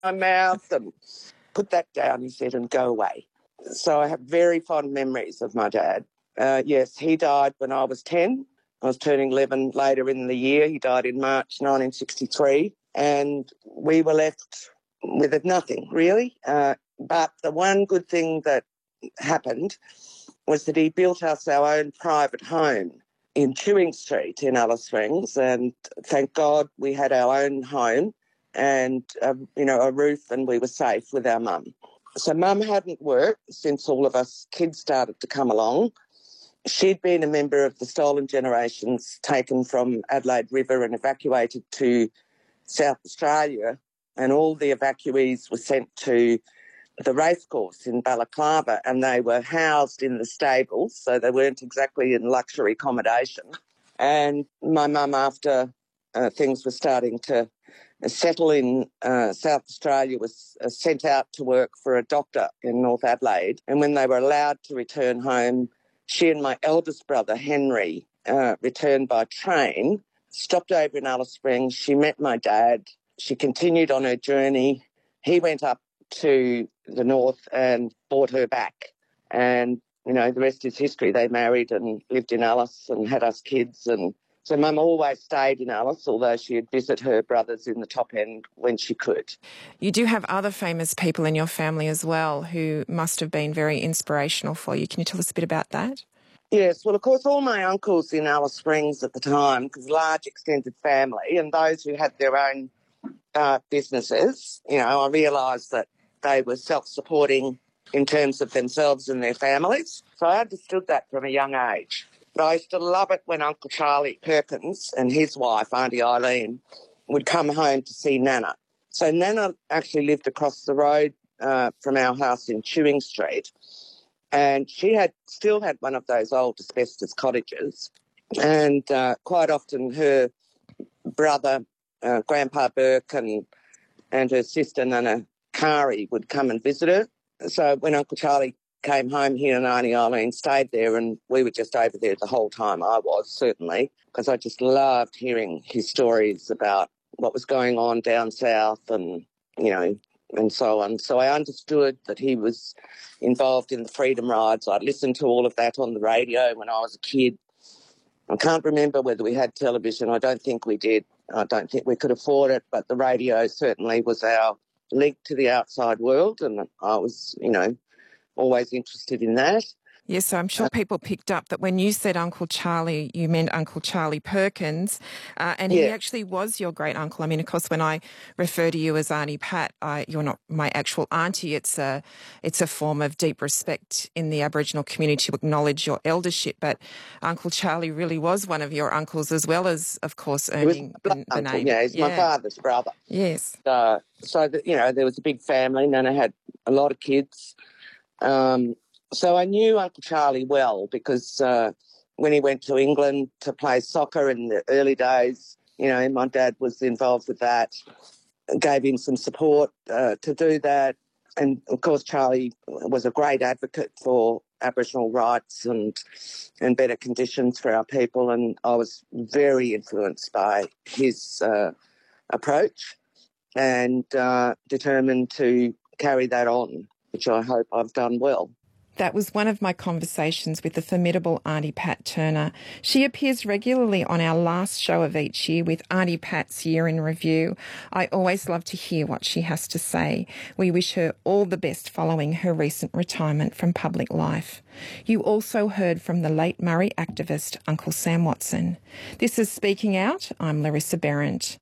my mouth and put that down, he said, and go away. So I have very fond memories of my dad. Yes, he died when I was 10. I was turning 11 later in the year. He died in March 1963, and we were left with nothing, really. But the one good thing that happened was that he built us our own private home in Chewing Street in Alice Springs, and thank God we had our own home and, a roof, and we were safe with our mum. So Mum hadn't worked since all of us kids started to come along. She'd been a member of the Stolen Generations taken from Adelaide River and evacuated to South Australia, and all the evacuees were sent to the racecourse in Balaclava, and they were housed in the stables, so they weren't exactly in luxury accommodation. And my mum, after things were starting to settle in South Australia, was sent out to work for a doctor in North Adelaide. And when they were allowed to return home, she and my eldest brother, Henry, returned by train, stopped over in Alice Springs. She met my dad. She continued on her journey. He went up to the north and brought her back. And, the rest is history. They married and lived in Alice and had us kids. And so Mum always stayed in Alice, although she'd visit her brothers in the top end when she could. You do have other famous people in your family as well who must have been very inspirational for you. Can you tell us a bit about that? Yes, well, of course, all my uncles in Alice Springs at the time, because large extended family, and those who had their own businesses, I realised that they were self-supporting in terms of themselves and their families. So I understood that from a young age. But I used to love it when Uncle Charlie Perkins and his wife, Auntie Eileen, would come home to see Nana. So Nana actually lived across the road from our house in Chewing Street, and she still had one of those old asbestos cottages. And quite often her brother, Grandpa Burke, and her sister, Nana Kari, would come and visit her. So when Uncle Charlie came home, he and Auntie Eileen stayed there, and we were just over there the whole time. I was, certainly, because I just loved hearing his stories about what was going on down south and, and so on. So I understood that he was involved in the freedom rides. I listened to all of that on the radio when I was a kid. I can't remember whether we had television. I don't think we did. I don't think we could afford it, but the radio certainly was our link to the outside world, and I was, always interested in that. Yes, so I'm sure people picked up that when you said Uncle Charlie, you meant Uncle Charlie Perkins, and he actually was your great uncle. I mean, of course, when I refer to you as Auntie Pat, you're not my actual auntie. It's a form of deep respect in the Aboriginal community to acknowledge your eldership. But Uncle Charlie really was one of your uncles, as well as, of course, earning the name. Yeah, he's my father's brother. Yes. So that, there was a big family. Nana had a lot of kids. So I knew Uncle Charlie well because when he went to England to play soccer in the early days, my dad was involved with that, gave him some support to do that. And, of course, Charlie was a great advocate for Aboriginal rights and better conditions for our people, and I was very influenced by his approach and determined to carry that on, which I hope I've done well. That was one of my conversations with the formidable Auntie Pat Turner. She appears regularly on our last show of each year with Auntie Pat's Year in Review. I always love to hear what she has to say. We wish her all the best following her recent retirement from public life. You also heard from the late Murray activist Uncle Sam Watson. This is Speaking Out. I'm Larissa Behrendt.